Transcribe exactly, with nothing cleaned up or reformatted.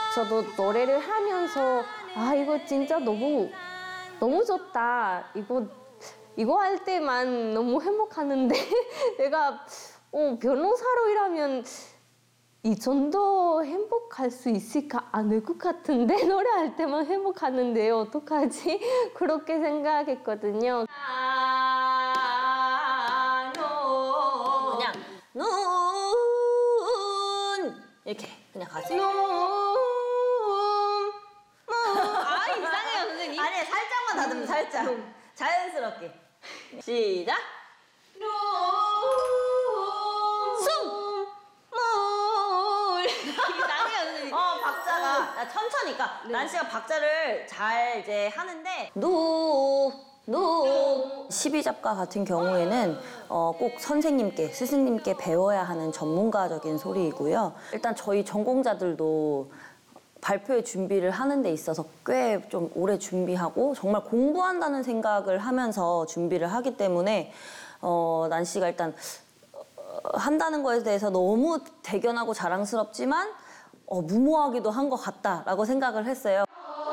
저도 노래를 하면서 아 이거 진짜 너무 너무 좋다. 이거 이거 할 때만 너무 행복하는데 내가 어, 변호사로 일하면 이 정도 행복할 수 있을까 않을 것 같은데 노래할 때만 행복하는데 어떡하지? 그렇게 생각했거든요. 그냥 눈 이렇게 그냥 가세요. 아 이상해요 선생님. 아니 살짝만 다듬면 살짝 자연스럽게 시작. 숨 물. 이상해요 선생님. 어 박자가 나 천천히 그러니까 네. 난씨가 박자를 잘 이제 하는데 노 노. 십이잡가 같은 경우에는 어, 꼭 선생님께 스승님께 배워야 하는 전문가적인 소리이고요. 일단 저희 전공자들도 발표회 준비를 하는 데 있어서 꽤 좀 오래 준비하고 정말 공부한다는 생각을 하면서 준비를 하기 때문에 어, 난씨가 일단 어, 한다는 거에 대해서 너무 대견하고 자랑스럽지만 어, 무모하기도 한 것 같다라고 생각을 했어요.